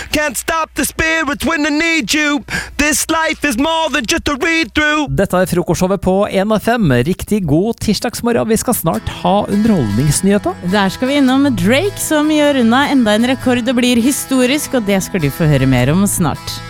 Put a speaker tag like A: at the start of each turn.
A: Can't stop the spirits when I need you. This life is more than just a read-through.
B: Dette frokostshowet på 1FM. Riktig god tirsdagsmorgen. Vi skal snart ha underholdningsnyheter.
C: Der skal vi innom Drake, som gjør unna enda en rekord og blir historisk, og det skal du få høre mer om snart.